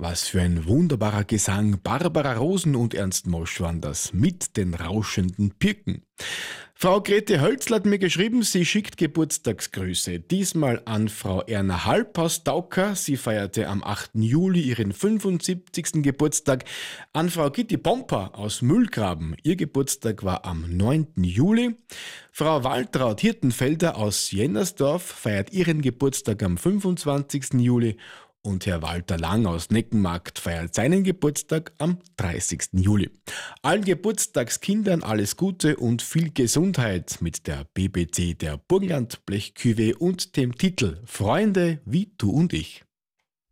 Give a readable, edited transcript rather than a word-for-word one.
Was für ein wunderbarer Gesang. Barbara Rosen und Ernst Mosch waren das mit den rauschenden Pirken. Frau Grete Hölzl hat mir geschrieben, sie schickt Geburtstagsgrüße. Diesmal an Frau Erna Halp aus Dauka. Sie feierte am 8. Juli ihren 75. Geburtstag. An Frau Gitti Pomper aus Mühlgraben. Ihr Geburtstag war am 9. Juli. Frau Waltraud Hirtenfelder aus Jennersdorf feiert ihren Geburtstag am 25. Juli. Und Herr Walter Lang aus Neckenmarkt feiert seinen Geburtstag am 30. Juli. Allen Geburtstagskindern alles Gute und viel Gesundheit mit der BBC der Burgenland Blechküwe und dem Titel Freunde wie du und ich.